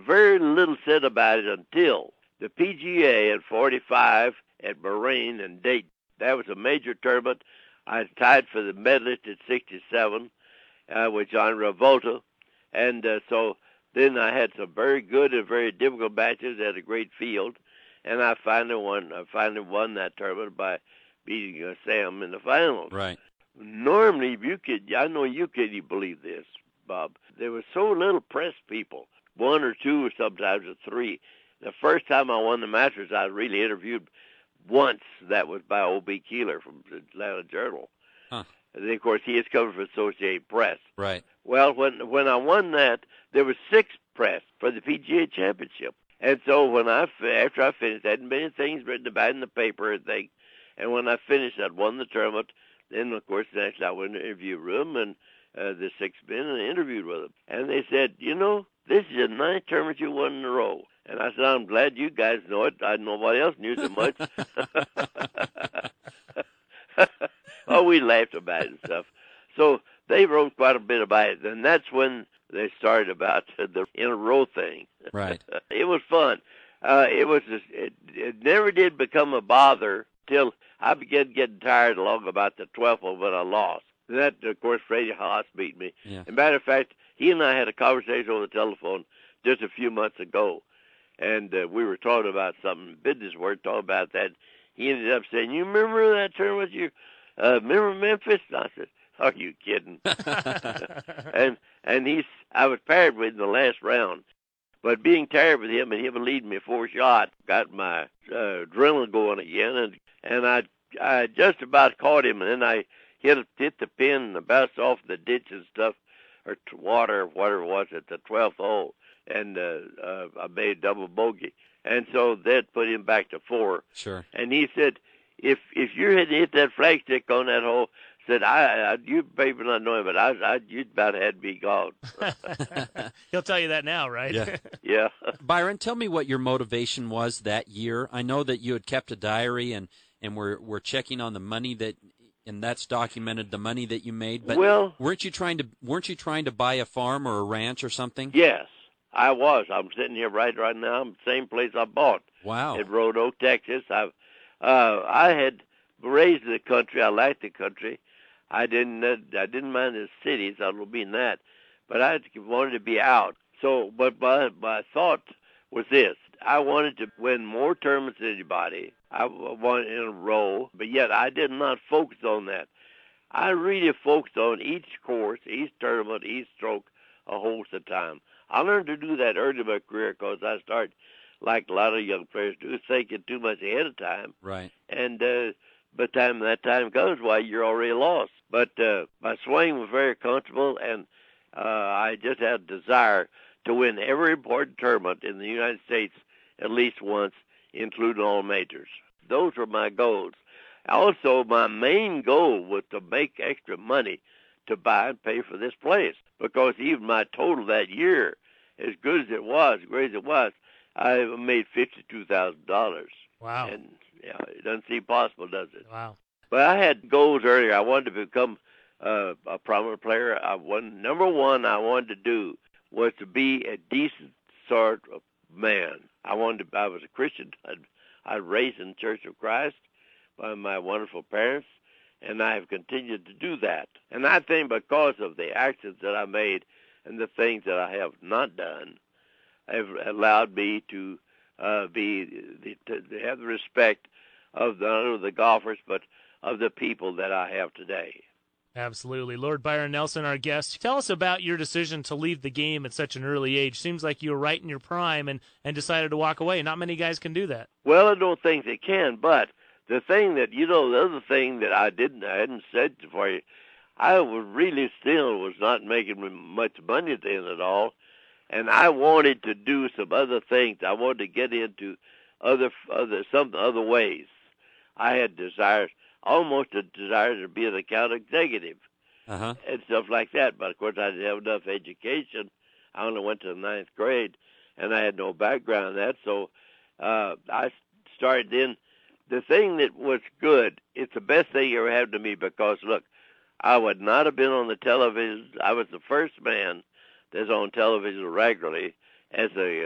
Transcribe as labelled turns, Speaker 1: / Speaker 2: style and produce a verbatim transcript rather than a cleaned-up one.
Speaker 1: very little said about it until the P G A at forty-five at Bahrain and Dayton. That was a major tournament. I tied for the medalist at sixty-seven uh, with John Revolta. And uh, so then I had some very good and very difficult matches at a great field. And I finally won, I finally won that tournament by beating uh, Sam in the finals.
Speaker 2: Right.
Speaker 1: Normally, if you could, I know you couldn't believe this, Bob. There was so little press people, one or two or sometimes or three. The first time I won the Masters, I was really interviewed once. That was by O B. Keeler from the Atlanta Journal.
Speaker 2: Huh.
Speaker 1: And then, of course, he is covered for Associated Press.
Speaker 2: Right.
Speaker 1: Well, when when I won that, there was six press for the P G A Championship. And so when I, after I finished, there hadn't been things written about it in the paper and things. And when I finished, I'd won the tournament. Then, of course, next I went in the interview room, and uh, the six men, and I interviewed with them. And they said, you know, this is the ninth tournament you won in a row. And I said, I'm glad you guys know it. I nobody else knew so much. Oh, we laughed about it and stuff. So they wrote quite a bit about it. And that's when they started about the in a row thing.
Speaker 2: Right.
Speaker 1: It was fun. Uh, it was just, it, it never did become a bother till I began getting tired along about the twelfth one when I lost. And that, of course, Freddie Haas beat me.
Speaker 2: Yeah.
Speaker 1: As a matter of fact, he and I had a conversation over the telephone just a few months ago. And uh, we were talking about something, business work, talking about that. He ended up saying, you remember that tournament? You uh, remember Memphis? And I said, are you kidding? and and he's, I was paired with him in the last round. But being tired with him and him leading me four shots got my uh, adrenaline going again. And, and I I just about caught him, and then I hit, hit the pin and bounced off the ditch and stuff, or water, or whatever it was, at the twelfth hole. And uh, uh, I made a double bogey. And so that put him back to four.
Speaker 2: Sure.
Speaker 1: And he said, if if you had hit that flagstick on that hole, said, I, I you maybe not know him, but I, I you'd about had me gone.
Speaker 3: He'll tell you that now, right?
Speaker 2: Yeah.
Speaker 1: Yeah.
Speaker 2: Byron, tell me what your motivation was that year. I know that you had kept a diary and, and we're, we're checking on the money that, and that's documented, the money that you made. But
Speaker 1: well,
Speaker 2: weren't you trying to weren't you trying to buy a farm or a ranch or something?
Speaker 1: Yes, I was. I'm sitting here right right now. I'm the same place I bought.
Speaker 2: Wow.
Speaker 1: At Road Oak, Texas. I uh, I had raised in the country. I liked the country. I didn't uh, I didn't mind the cities. I don't mean that, but I wanted to be out. So, but my my thought was this: I wanted to win more tournaments than anybody. I wanted in a row, but yet I did not focus on that. I really focused on each course, each tournament, each stroke, a hole at a time. I learned to do that early in my career because I started, like a lot of young players do, thinking too much ahead of time.
Speaker 2: Right.
Speaker 1: And uh, by the time that time comes, why, you're already lost. But uh, my swing was very comfortable, and uh, I just had a desire to win every important tournament in the United States at least once, including all majors. Those were my goals. Also, my main goal was to make extra money to buy and pay for this place, because even my total that year, as good as it was, great as it was, I made fifty-two thousand dollars.
Speaker 3: Wow.
Speaker 1: And yeah, it doesn't seem possible, does it?
Speaker 3: Wow.
Speaker 1: But I had goals earlier. I wanted to become uh, a prominent player. I wanted, number one I wanted to do was to be a decent sort of man. I wanted to, I was a Christian. I'd, I raised in the Church of Christ by my wonderful parents, and I have continued to do that. And I think because of the actions that I made and the things that I have not done, have allowed me to uh, be to, to have the respect of not only the golfers, but of the people that I have today.
Speaker 3: Absolutely. Lord Byron Nelson, our guest. Tell us about your decision to leave the game at such an early age. Seems like you were right in your prime and, and decided to walk away. Not many guys can do that.
Speaker 1: Well, I don't think they can, but the thing that, you know, the other thing that I didn't, I hadn't said for you, I was really still was not making much money at the end of it all, and I wanted to do some other things. I wanted to get into other, other, some other ways. I had desires, almost a desire to be an account executive
Speaker 2: uh-huh.
Speaker 1: and stuff like that. But, of course, I didn't have enough education. I only went to the ninth grade, and I had no background in that. So uh, I started in. The thing that was good, it's the best thing ever happened to me because, look, I would not have been on the television. I was the first man that's on television regularly as a